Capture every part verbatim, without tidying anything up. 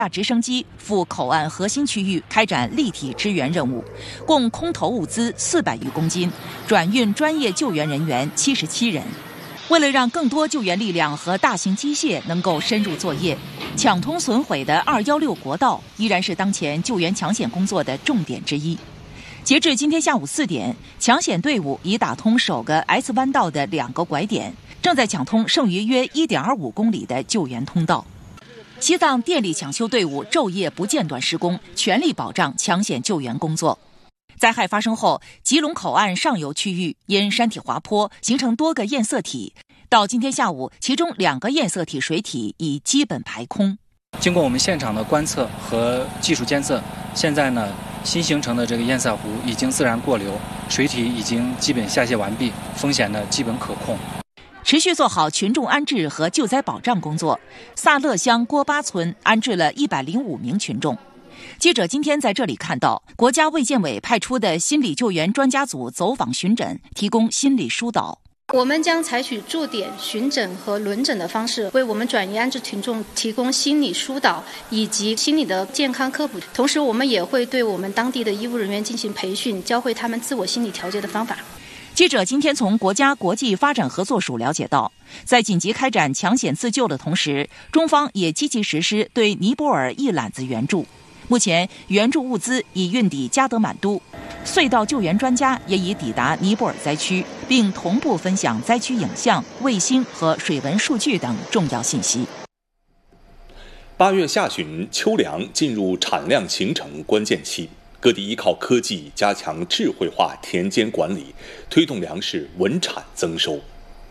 架直升机赴口岸核心区域开展立体支援任务，共空投物资四百余公斤，转运专业救援人员七十七人。为了让更多救援力量和大型机械能够深入作业，抢通损毁的二一六国道依然是当前救援抢险工作的重点之一。截至今天下午四点，抢险队伍已打通首个 S 弯道的两个拐点，正在抢通剩余约 一点二五公里的救援通道。西藏电力抢修队伍昼夜不间断施工，全力保障抢险救援工作。灾害发生后，吉隆口岸上游区域因山体滑坡形成多个堰塞体，到今天下午，其中两个堰塞体水体已基本排空。 经过我们现场的观测和技术监测，现在呢，新形成的这个堰塞湖已经自然过流，水体已经基本下泄完毕，风险呢基本可控。 持续做好群众安置和救灾保障工作，萨勒乡郭巴村安置了一百零五名群众。记者今天在这里看到，国家卫健委派出的心理救援专家组走访巡诊，提供心理疏导。 我们将采取驻点巡诊和轮诊的方式，为我们转移安置群众提供心理疏导以及心理的健康科普。同时，我们也会对我们当地的医务人员进行培训，教会他们自我心理调节的方法。 记者今天从国家国际发展合作署了解到，在紧急开展抢险自救的同时，中方也积极实施对尼泊尔一揽子援助。目前，援助物资已运抵加德满都，隧道救援专家也已抵达尼泊尔灾区，并同步分享灾区影像、卫星和水文数据等重要信息。 八月下旬，秋粮进入产量形成关键期。各地依靠科技加强智慧化田间管理，推动粮食稳产增收。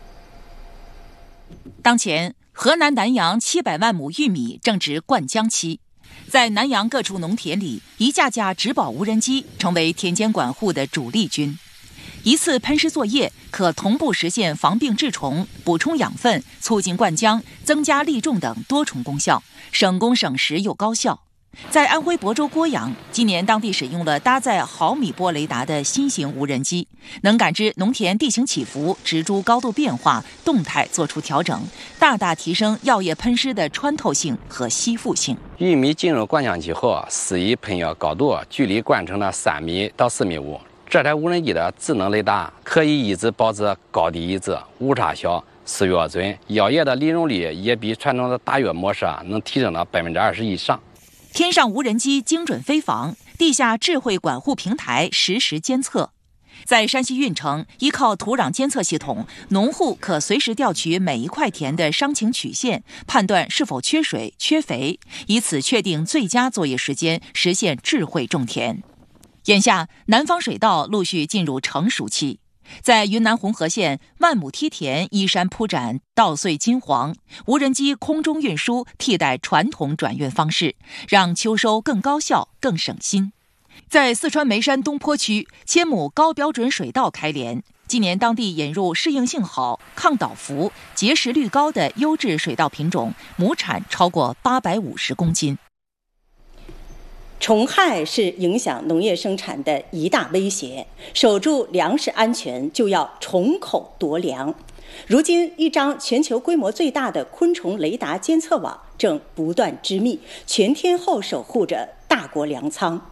当前，河南南阳七百万亩玉米正值灌浆期，在南阳各处农田里，一架架植保无人机成为田间管护的主力军。一次喷施作业可同步实现防病治虫、补充养分、促进灌浆、增加粒重等多重功效，省工省时又高效。在安徽亳州郭阳，今年当地使用了搭载毫米波雷达的新型无人机，能感知农田地形起伏、植株高度变化，动态做出调整，大大提升药液喷施的穿透性和吸附性。 玉米进入灌浆期后，施以喷药高度距离灌成了三米到四米五。这台无人机的智能雷达可以一直保持高低一致、误差小、施药准，药液的利用率也比传统的打药模式能提升到百分之二十以上。 天上无人机精准飞防，地下智慧管护平台实时监测。在山西运城，依靠土壤监测系统，农户可随时调取每一块田的伤情曲线，判断是否缺水、缺肥，以此确定最佳作业时间，实现智慧种田。眼下，南方水稻陆续进入成熟期。在云南红河县，万亩梯田依山铺展，稻穗金黄，无人机空中运输替代传统转运方式，让秋收更高效、更省心。在四川眉山东坡区，千亩高标准水稻开镰，今年当地引入适应性好、抗倒伏、结实率高的优质水稻品种，亩产超过八百五十公斤。 虫害是影响农业生产的一大威胁，守住粮食安全就要虫口夺粮。如今，一张全球规模最大的昆虫雷达监测网正不断织密，全天候守护着大国粮仓。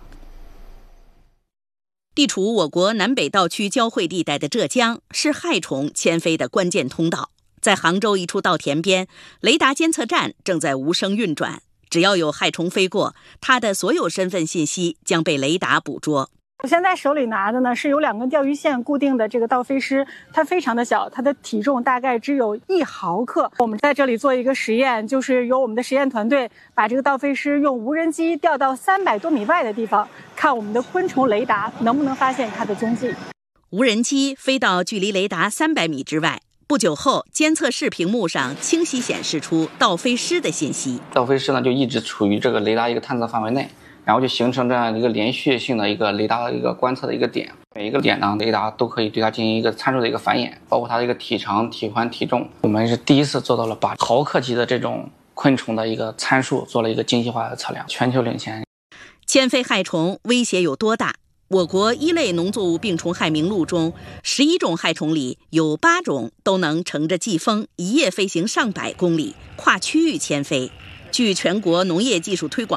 地处我国南北道区交汇地带的浙江，是害虫迁飞的关键通道。在杭州一处稻田边，雷达监测站正在无声运转。只要有害虫飞过，它的所有身份信息将被雷达捕捉。 我现在手里拿的呢是有两根钓鱼线固定的这个稻飞虱，它非常的小，它的体重大概只有一毫克。我们在这里做一个实验，就是由我们的实验团队把这个稻飞虱用无人机调到三百多米外的地方，看我们的昆虫雷达能不能发现它的踪迹。 无人机飞到距离雷达三百米之外。不久后，监测室屏幕上清晰显示出稻飞虱的信息。 稻飞虱呢就一直处于这个雷达一个探测范围内，然后就形成这样一个连续性的一个雷达的一个观测的一个点。每一个点呢，雷达都可以对它进行一个参数的一个繁衍，包括它的一个体长、体宽、体重。我们是第一次做到了把毫克级的这种昆虫的一个参数做了一个精细化的测量，全球领先。 迁飞害虫威胁有多大？我国一类农作物病虫害名录中，十一种害虫里有八种都能乘着季风一夜飞行上百公里，跨区域迁飞。据全国农业技术推广